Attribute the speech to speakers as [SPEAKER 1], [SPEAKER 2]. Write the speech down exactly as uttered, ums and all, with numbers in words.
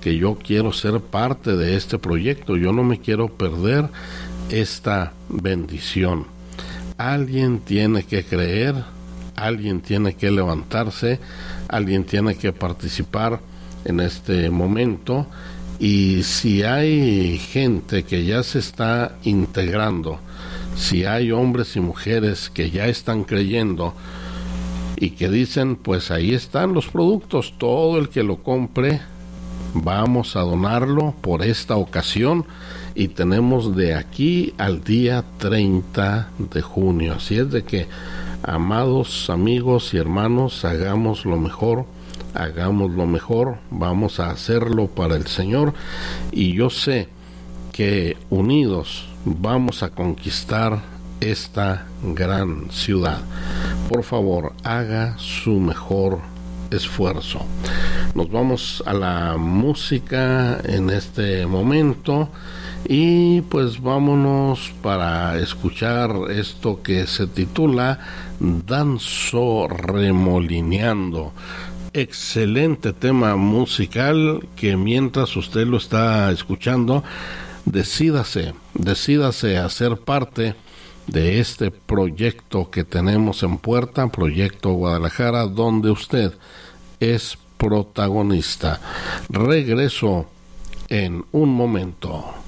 [SPEAKER 1] porque yo quiero ser parte de este proyecto, yo no me quiero perder esta bendición. Alguien tiene que creer, alguien tiene que levantarse, alguien tiene que participar en este momento, y si hay gente que ya se está integrando, si hay hombres y mujeres que ya están creyendo y que dicen, pues ahí están los productos, todo el que lo compre, vamos a donarlo por esta ocasión, y tenemos de aquí al día treinta de junio. Así es de que, amados amigos y hermanos, hagamos lo mejor, hagamos lo mejor, vamos a hacerlo para el Señor, y yo sé que unidos vamos a conquistar esta gran ciudad. Por favor, haga su mejor esfuerzo. Nos vamos a la música en este momento, y pues vámonos para escuchar esto que se titula Danzo Remolineando. Excelente tema musical que, mientras usted lo está escuchando, decídase, decídase a ser parte de este proyecto que tenemos en puerta, Proyecto Guadalajara, donde usted es protagonista. Regreso en un momento.